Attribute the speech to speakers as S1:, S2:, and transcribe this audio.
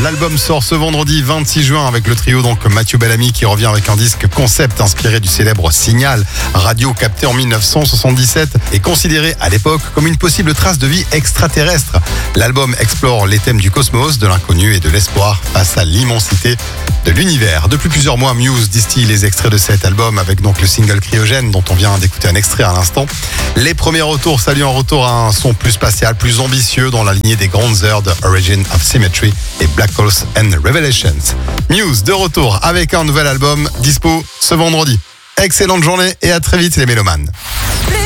S1: L'album sort ce vendredi 26 juin avec le trio donc Mathieu Bellamy qui revient avec un disque concept inspiré du célèbre Signal, radio capté en 1977 et considéré à l'époque comme une possible trace de vie extraterrestre. L'album explore les thèmes du cosmos, de l'inconnu et de l'espoir face à l'immensité de l'univers. Depuis plusieurs mois, Muse distille les extraits de cet album avec donc le single Cryogène dont on vient d'écouter un extrait à l'instant. Les premiers retours saluent en retour à un son plus spatial, plus ambitieux dans la lignée des grandes heures de Origin of Symmetry et Black Holes and Revelations. Muse de retour avec un nouvel album dispo ce vendredi. Excellente journée et à très vite les mélomanes.